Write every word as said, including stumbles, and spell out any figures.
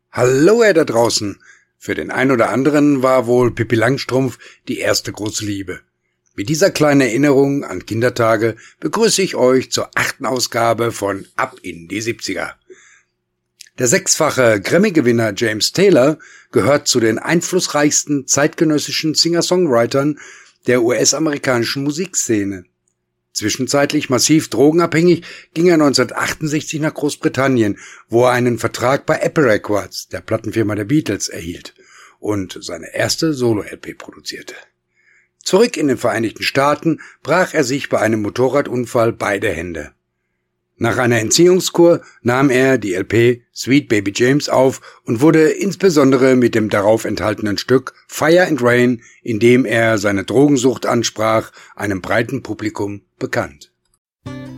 Hallo ihr da draußen! Für den einen oder anderen war wohl Pippi Langstrumpf die erste große Liebe. Mit dieser kleinen Erinnerung an Kindertage begrüße ich euch zur achten Ausgabe von Ab in die siebziger. Der sechsfache Grammy-Gewinner James Taylor gehört zu den einflussreichsten zeitgenössischen Singer-Songwritern der U S-amerikanischen Musikszene. Zwischenzeitlich massiv drogenabhängig ging er neunzehnhundertachtundsechzig nach Großbritannien, wo er einen Vertrag bei Apple Records, der Plattenfirma der Beatles, erhielt und seine erste Solo-L P produzierte. Zurück in den Vereinigten Staaten brach er sich bei einem Motorradunfall beide Hände. Nach einer Entziehungskur nahm er die L P Sweet Baby James auf und wurde insbesondere mit dem darauf enthaltenen Stück Fire and Rain, in dem er seine Drogensucht ansprach, einem breiten Publikum bekannt.